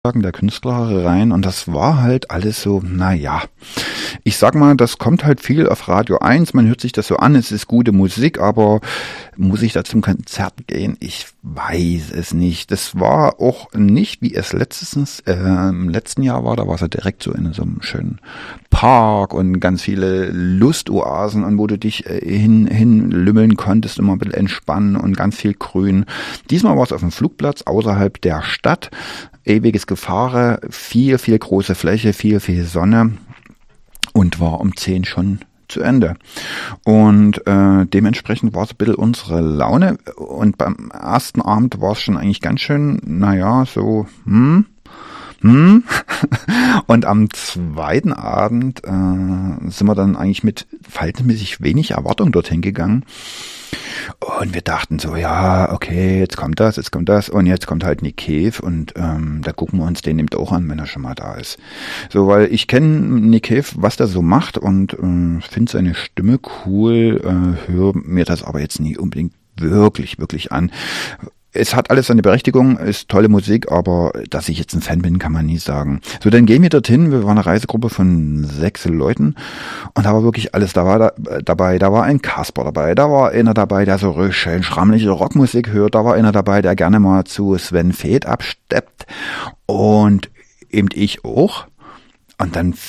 der Künstler rein und das war halt alles so, naja. Ich sag mal, das kommt halt viel auf Radio 1, man hört sich das so an, es ist gute Musik, aber muss ich da zum Konzert gehen? Ich weiß es nicht. Das war auch nicht, wie es im letzten Jahr war, da war es ja direkt so in so einem schönen Park und ganz viele Lustoasen und wo du dich hinlümmeln konntest, immer ein bisschen entspannen und ganz viel Grün. Diesmal war es auf dem Flugplatz außerhalb der Stadt, ewiges Gefahre, viel große Fläche, viel Sonne. Und war um 10 schon zu Ende. Und dementsprechend war es ein bisschen unsere Laune. Und beim ersten Abend war es schon eigentlich ganz schön, naja, so, Und am zweiten Abend sind wir dann eigentlich mit verhältnismäßig wenig Erwartung dorthin gegangen. Und wir dachten so, ja, okay, jetzt kommt das und jetzt kommt halt Nick Cave und da gucken wir uns den eben auch an, wenn er schon mal da ist. So, weil ich kenne Nick Cave, was der so macht und finde seine Stimme cool, höre mir das aber jetzt nie unbedingt wirklich an. Es hat alles seine Berechtigung, ist tolle Musik, aber dass ich jetzt ein Fan bin, kann man nie sagen. So, dann gehen wir dorthin. Wir waren eine Reisegruppe von 6 Leuten und da war wirklich alles dabei. Da war ein Kasper dabei, da war einer dabei, der so schön schrammliche Rockmusik hört, da war einer dabei, der gerne mal zu Sven Väth absteppt und eben ich auch. Und dann